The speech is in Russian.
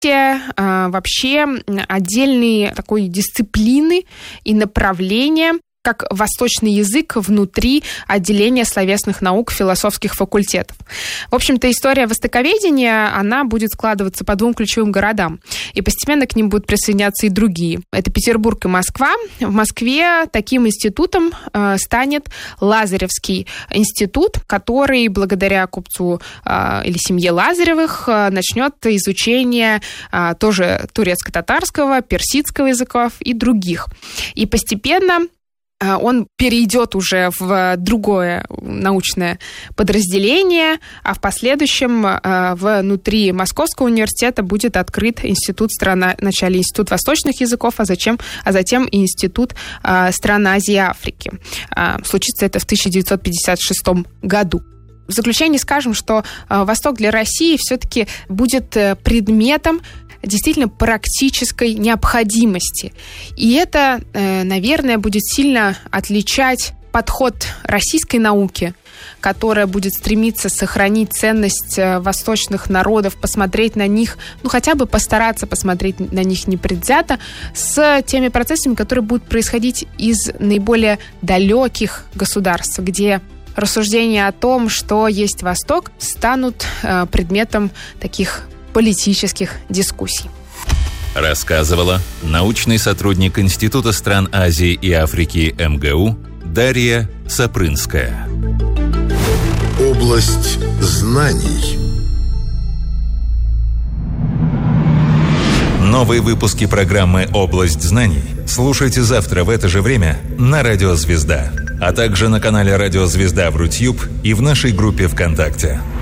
вообще отдельные такой дисциплины и направления, как восточный язык внутри отделения словесных наук философских факультетов. В общем-то, история востоковедения, она будет складываться по двум ключевым городам, и постепенно к ним будут присоединяться и другие. Это Петербург и Москва. В Москве таким институтом станет Лазаревский институт, который благодаря купцу или семье Лазаревых начнет изучение тоже турецко-татарского, персидского языков и других. И постепенно он перейдет уже в другое научное подразделение, а в последующем внутри Московского университета будет открыт институт вначале институт восточных языков, а затем и институт стран Азии и Африки. Случится это в 1956 году. В заключение скажем, что Восток для России все-таки будет предметом действительно практической необходимости. И это, наверное, будет сильно отличать подход российской науки, которая будет стремиться сохранить ценность восточных народов, посмотреть на них, хотя бы постараться посмотреть на них непредвзято, с теми процессами, которые будут происходить из наиболее далеких государств, где рассуждения о том, что есть Восток, станут предметом таких политических дискуссий. Рассказывала научный сотрудник Института стран Азии и Африки МГУ Дарья Сапрынская. Область знаний. Новые выпуски программы «Область знаний» слушайте завтра в это же время на Радио Звезда, а также на канале Радио Звезда в Рутьюб и в нашей группе ВКонтакте.